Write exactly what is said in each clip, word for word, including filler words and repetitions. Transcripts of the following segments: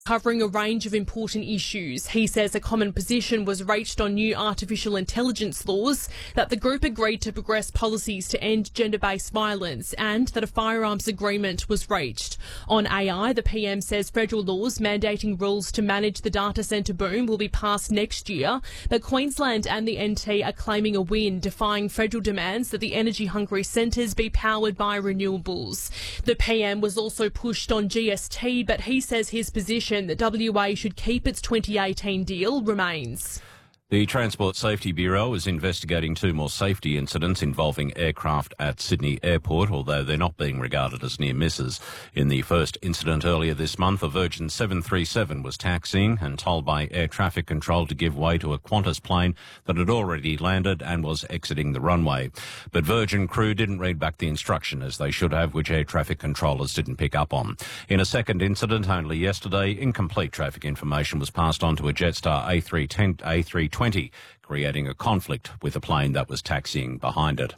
covering a range of important issues. He says a common position was reached on new artificial intelligence laws, that the group agreed to progress policies to end gender-based violence, and that a firearms agreement was reached. On A I, the P M says federal laws mandating rules to manage the data centre boom will be passed next year, but Queensland and the N T are claiming a win, defying federal demands that the energy-hungry centres be powered by renewables. The P M was also pushed on G S T, but he says his position that W A should keep its twenty eighteen deal remains. The Transport Safety Bureau is investigating two more safety incidents involving aircraft at Sydney Airport, although they're not being regarded as near misses. In the first incident earlier this month, a Virgin seven thirty-seven was taxiing and told by air traffic control to give way to a Qantas plane that had already landed and was exiting the runway. But Virgin crew didn't read back the instruction, as they should have, which air traffic controllers didn't pick up on. In a second incident only yesterday, incomplete traffic information was passed on to a Jetstar A three twenty, creating a conflict with a plane that was taxiing behind it.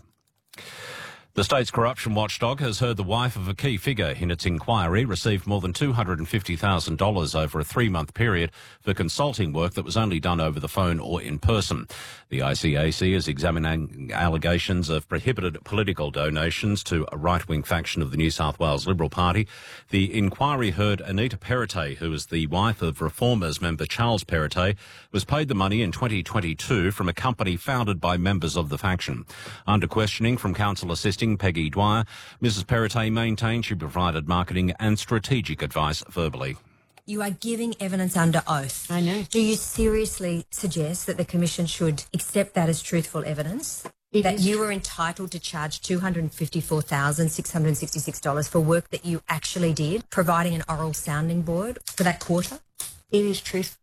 The state's corruption watchdog has heard the wife of a key figure in its inquiry received more than two hundred fifty thousand dollars over a three-month period for consulting work that was only done over the phone or in person. The I C A C is examining allegations of prohibited political donations to a right-wing faction of the New South Wales Liberal Party. The inquiry heard Anita Perrottet, who is the wife of Reformers member Charles Perrottet, was paid the money in twenty twenty-two from a company founded by members of the faction. Under questioning from counsel assisting Peggy Dwyer, Missus Perrottet maintained she provided marketing and strategic advice verbally. You are giving evidence under oath. I know. Do you seriously suggest that the Commission should accept that as truthful evidence? It that is. you were entitled to charge two hundred fifty-four thousand six hundred sixty-six dollars for work that you actually did, providing an oral sounding board for that quarter? It is truthful.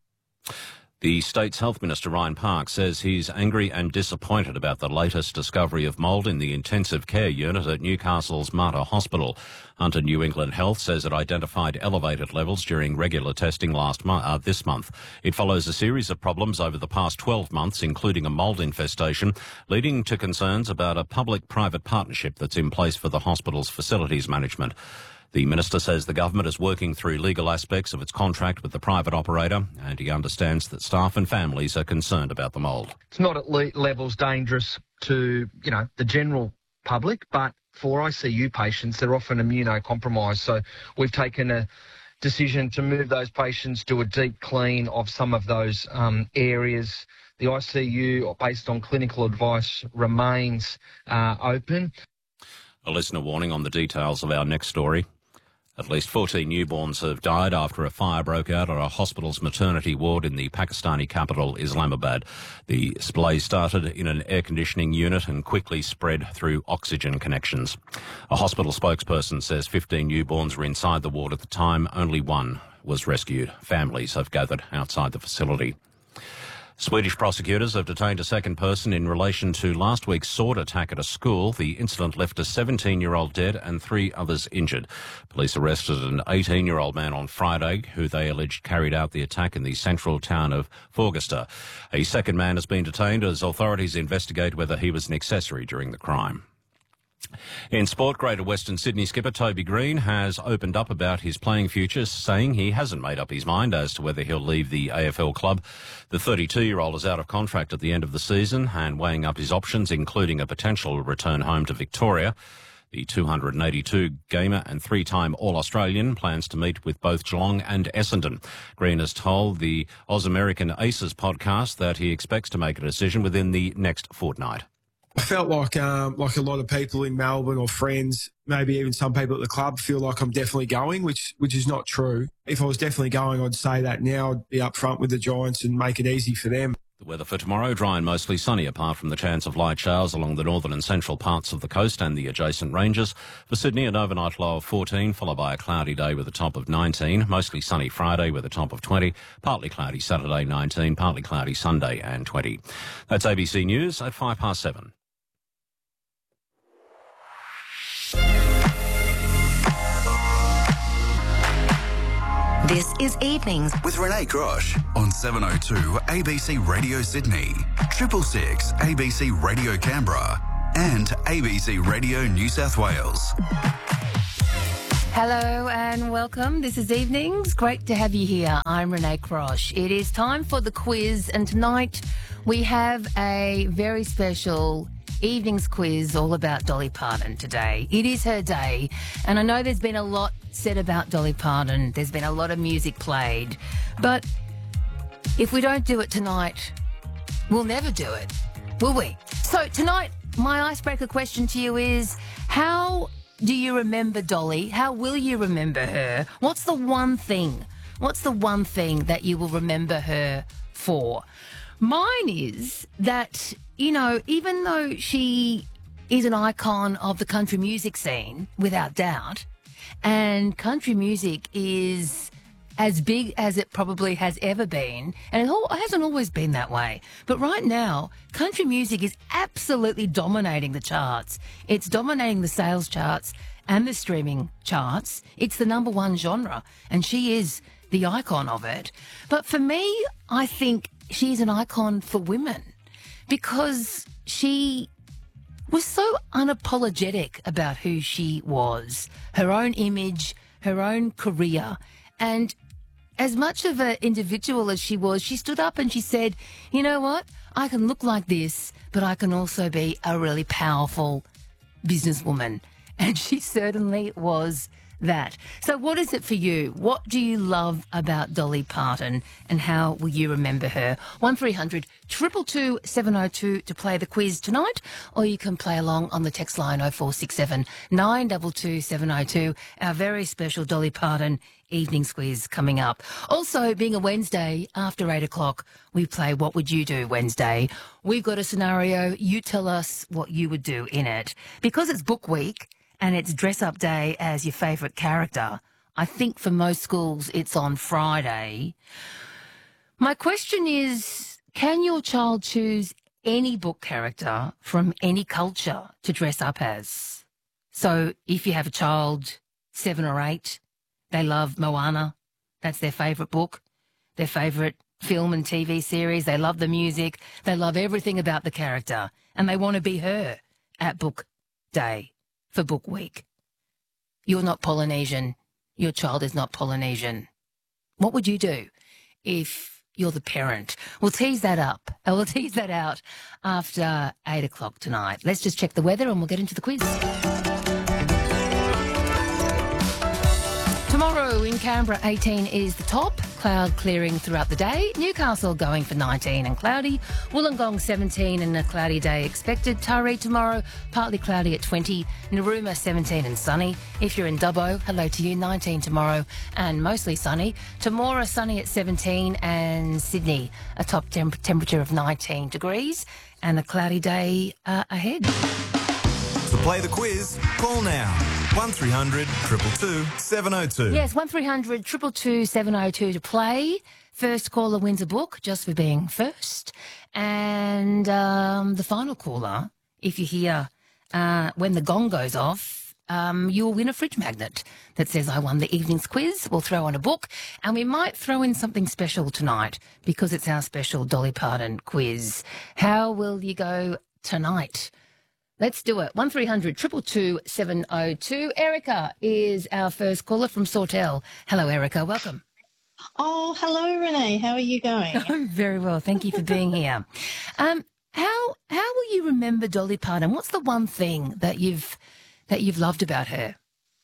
The State's Health Minister, Ryan Parks, says he's angry and disappointed about the latest discovery of mould in the intensive care unit at Newcastle's Mater Hospital. Hunter New England Health says it identified elevated levels during regular testing last mo- uh, this month. It follows a series of problems over the past twelve months, including a mould infestation, leading to concerns about a public-private partnership that's in place for the hospital's facilities management. The Minister says the government is working through legal aspects of its contract with the private operator, and he understands that staff and families are concerned about the mould. It's not at le- levels dangerous to, you know, the general public, but for I C U patients, they're often immunocompromised. So we've taken a decision to move those patients to a deep clean of some of those um, areas. The I C U, based on clinical advice, remains uh, open. A listener warning on the details of our next story. At least fourteen newborns have died after a fire broke out at a hospital's maternity ward in the Pakistani capital, Islamabad. The blaze started in an air conditioning unit and quickly spread through oxygen connections. A hospital spokesperson says fifteen newborns were inside the ward at the time. Only one was rescued. Families have gathered outside the facility. Swedish prosecutors have detained a second person in relation to last week's sword attack at a school. The incident left a seventeen-year-old dead and three others injured. Police arrested an eighteen-year-old man on Friday, who they alleged carried out the attack in the central town of Fagersta. A second man has been detained as authorities investigate whether he was an accessory during the crime. In sport, Greater Western Sydney skipper Toby Green has opened up about his playing future, saying he hasn't made up his mind as to whether he'll leave the A F L club. The thirty-two-year-old is out of contract at the end of the season and weighing up his options, including a potential return home to Victoria. The two hundred eighty-two gamer and three-time All-Australian plans to meet with both Geelong and Essendon. Green has told the Oz American Aces podcast that he expects to make a decision within the next fortnight. I felt like um, like a lot of people in Melbourne or friends, maybe even some people at the club, feel like I'm definitely going, which which is not true. If I was definitely going, I'd say that now. I'd be up front with the Giants and make it easy for them. The weather for tomorrow, dry and mostly sunny, apart from the chance of light showers along the northern and central parts of the coast and the adjacent ranges. For Sydney, an overnight low of fourteen, followed by a cloudy day with a top of nineteen. Mostly sunny Friday with a top of twenty. Partly cloudy Saturday, nineteen. Partly cloudy Sunday and twenty. That's A B C News at five past seven. This is Evenings with Renee Grosh on seven oh two A B C Radio Sydney, triple six A B C Radio Canberra and A B C Radio New South Wales. Hello and welcome. This is Evenings. Great to have you here. I'm Renee Crosh. It is time for the quiz, and tonight we have a very special Evenings quiz all about Dolly Parton today. It is her day, and I know there's been a lot said about Dolly Parton. There's been a lot of music played, but if we don't do it tonight, we'll never do it, will we? So tonight, my icebreaker question to you is, how do you remember Dolly? How will you remember her? What's the one thing? What's the one thing that you will remember her for? Mine is that, you know, even though she is an icon of the country music scene, without doubt, and country music is as big as it probably has ever been, and it hasn't always been that way. But right now, country music is absolutely dominating the charts. It's dominating the sales charts and the streaming charts. It's the number one genre, and she is the icon of it. But for me, I think she's an icon for women because she was so unapologetic about who she was, her own image, her own career. And as much of an individual as she was, she stood up and she said, you know what, I can look like this, but I can also be a really powerful businesswoman. And she certainly was that. So what is it for you? What do you love about Dolly Parton, and how will you remember her? one three hundred two two two seven oh two to play the quiz tonight, or you can play along on the text line oh four six seven nine two two seven oh two. Our very special Dolly Parton Evenings quiz coming up. Also, being a Wednesday after eight o'clock, we play What Would You Do Wednesday. We've got a scenario. You tell us what you would do in it. Because it's book week, and it's dress-up day as your favourite character. I think for most schools it's on Friday. My question is, can your child choose any book character from any culture to dress up as? So if you have a child, seven or eight, they love Moana. That's their favourite book, their favourite film and T V series. They love the music. They love everything about the character, and they want to be her at book day. For book week. You're not Polynesian. Your child is not Polynesian. What would you do if you're the parent? We'll tease that up. We'll tease that out after eight o'clock tonight. Let's just check the weather and we'll get into the quiz. Tomorrow in Canberra, eighteen is the top. Cloud clearing throughout the day. Newcastle going for nineteen and cloudy. Wollongong seventeen and a cloudy day expected. Taree tomorrow, partly cloudy at twenty. Narooma seventeen and sunny. If you're in Dubbo, hello to you, nineteen tomorrow and mostly sunny. Temora sunny at seventeen, and Sydney a top temp- temperature of nineteen degrees and a cloudy day uh, ahead. To play the quiz, call now. one three hundred two two two seven oh two. Yes, one three hundred two two two seven oh two to play. First caller wins a book just for being first. And um, the final caller, if you hear uh, when the gong goes off, um, you'll win a fridge magnet that says I won the evening's quiz. We'll throw in a book, and we might throw in something special tonight because it's our special Dolly Parton quiz. How will you go tonight? Let's do it. one three hundred two two two seven oh two. Erica is our first caller from Sawtell. Hello, Erica. Welcome. Oh, hello, Renee. How are you going? I'm very well. Thank you for being here. Um, how how will you remember Dolly Parton? What's the one thing that you've that you've loved about her?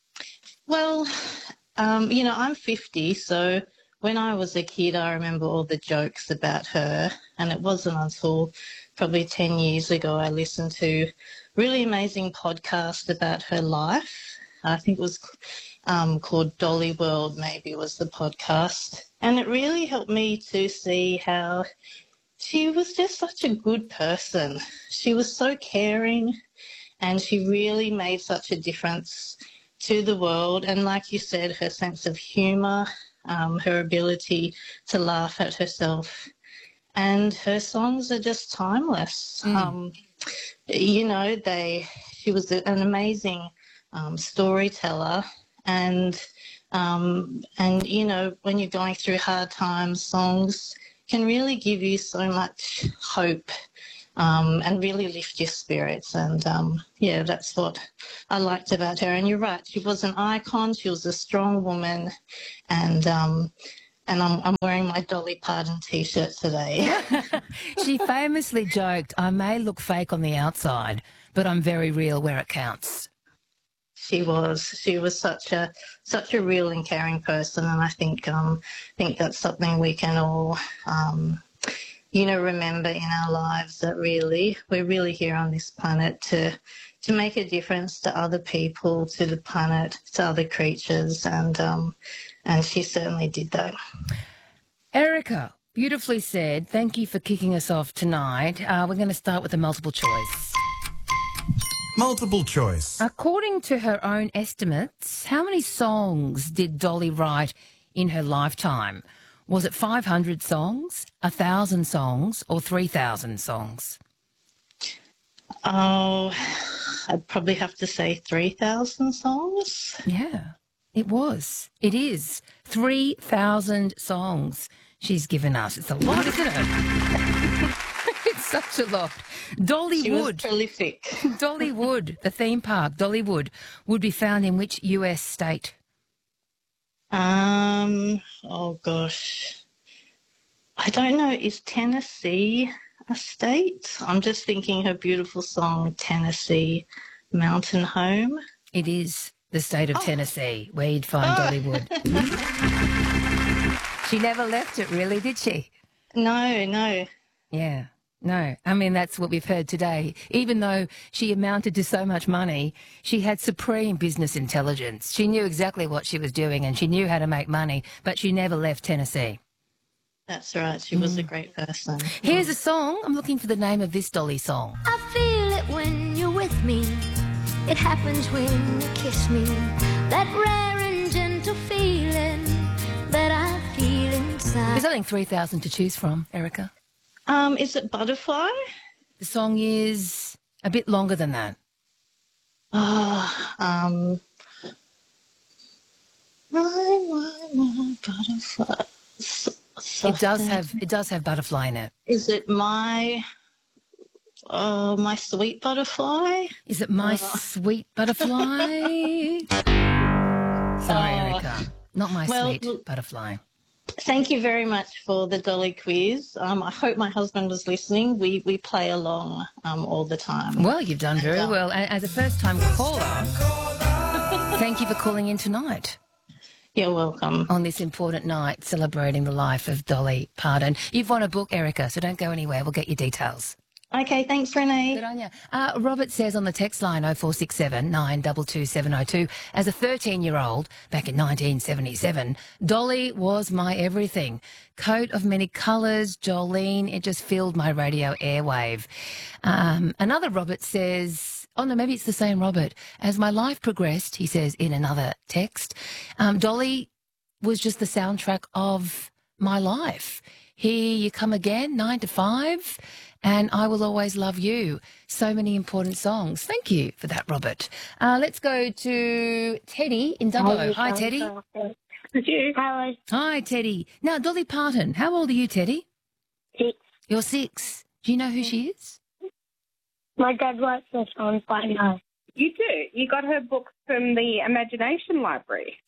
Well, um, you know, I'm fifty, so when I was a kid, I remember all the jokes about her, and it wasn't until probably ten years ago I listened to really amazing podcast about her life. I think it was um, called Dolly World, maybe was the podcast. And it really helped me to see how she was just such a good person. She was so caring, and she really made such a difference to the world. And like you said, her sense of humour, um, her ability to laugh at herself, and her songs are just timeless. Mm. Um, you know, they. She was an amazing um, storyteller, and um, and you know, when you're going through hard times, songs can really give you so much hope. um, and really lift your spirits. And, um, yeah, that's what I liked about her. And you're right, she was an icon. She was a strong woman. And um, and I'm, I'm wearing my Dolly Parton T-shirt today. She famously joked, I may look fake on the outside, but I'm very real where it counts. She was. She was such a such a real and caring person, and I think um think that's something we can all um you know remember in our lives, that really we're really here on this planet to to make a difference to other people, to the planet, to other creatures, and um and she certainly did that. Erica, beautifully said. Thank you for kicking us off tonight. Uh, we're going to start with a multiple choice. Multiple choice. According to her own estimates, how many songs did Dolly write in her lifetime? Was it five hundred songs, one thousand songs, or three thousand songs? Oh, I'd probably have to say three thousand songs. Yeah, it was. It is. three thousand songs she's given us. It's a lot, isn't it? It's such a lot. Dollywood. She was prolific. Dollywood, the theme park, Dollywood, would be found in which U S state? Um, oh gosh. I don't know. Is Tennessee a state? I'm just thinking her beautiful song, Tennessee Mountain Home. It is the state of oh. Tennessee, where you'd find oh. Dollywood. She never left it, really, did she? No, no. Yeah. No, I mean, that's what we've heard today. Even though she amounted to so much money, she had supreme business intelligence. She knew exactly what she was doing and she knew how to make money, but she never left Tennessee. That's right. She mm. was a great person. Here's a song. I'm looking for the name of this Dolly song. I feel it when you're with me. It happens when you kiss me. That rare and gentle feeling that I feel inside. There's only three thousand to choose from, Erica. Um, is it Butterfly? The song is a bit longer than that. Oh, um, my, my, my butterfly. So, it does have it does have butterfly in it. Is it my uh, my sweet butterfly? Is it my uh, sweet butterfly? Sorry, uh, Erica, not my well, sweet well, butterfly. Thank you very much for the Dolly quiz. Um, I hope my husband was listening. We we play along um, all the time. Well, you've done very and, um, well. As a first-time caller, thank you for calling in tonight. You're welcome. On this important night, celebrating the life of Dolly Parton. You've won a book, Erica, so don't go anywhere. We'll get your details. Okay, thanks, Renee. Good on you. Uh, Robert says on the text line oh four six seven, nine two two seven oh two, as a thirteen-year-old back in nineteen seventy-seven, Dolly was my everything. Coat of many colours, Jolene, it just filled my radio airwave. Um, another Robert says, oh no, maybe it's the same Robert. As my life progressed, he says in another text, um, Dolly was just the soundtrack of my life. Here you come again, nine to five. And I Will Always Love You. So many important songs. Thank you for that, Robert. Uh, let's go to Teddy in Dubbo. Hi, Teddy. Hello. Hi, Teddy. Now, Dolly Parton, how old are you, Teddy? Six. You're six. Do you know who she is? My dad writes her songs, but I know. You do. You got her book from the Imagination Library.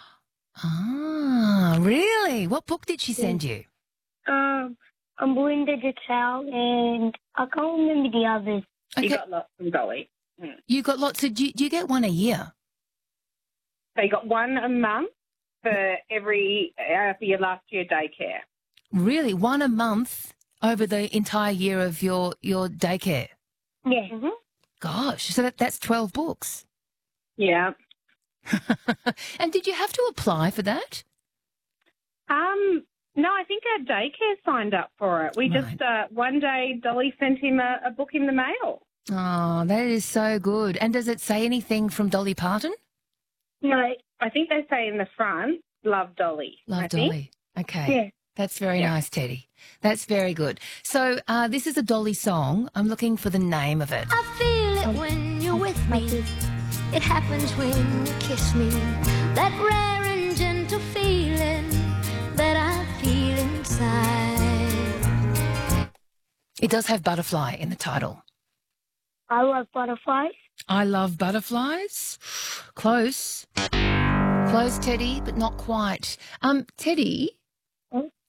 Ah, really? What book did she send you? Um... I'm Belinda Detal, and I can't remember the others. Okay. You got lots from Dolly. Mm. You got lots. So do you, do you get one a year? So you got one a month for every uh, for your last year daycare. Really, one a month over the entire year of your your daycare? Yeah. Mm-hmm. Gosh, so that, that's twelve books. Yeah. And did you have to apply for that? Um. No, I think our daycare signed up for it. We right. just, uh, one day, Dolly sent him a, a book in the mail. Oh, that is so good. And does it say anything from Dolly Parton? No, I think they say in the front, love Dolly. Love I Dolly. Think. Okay. Yeah. That's very yeah. nice, Teddy. That's very good. So uh, this is a Dolly song. I'm looking for the name of it. I feel it when you're with me. It happens when you kiss me. That rare and gentle feeling that I feel inside. It does have butterfly in the title. I love butterflies. I love butterflies. Close. Close, Teddy, but not quite. Um, Teddy,